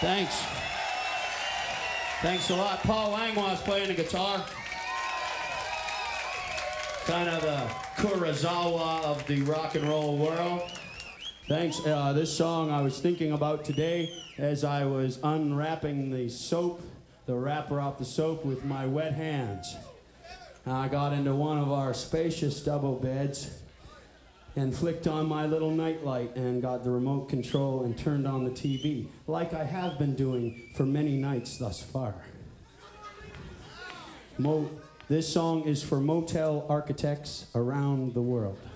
Thanks. Thanks a lot. Paul Langlois playing the guitar. Kind of the Kurosawa of the rock and roll world. Thanks. This song I was thinking about today as I was unwrapping the soap, the wrapper off the soap with my wet hands. I got into one of our spacious double beds and flicked on my little nightlight and got the remote control and turned on the TV, like I have been doing for many nights thus far. This song is for motel architects around the world.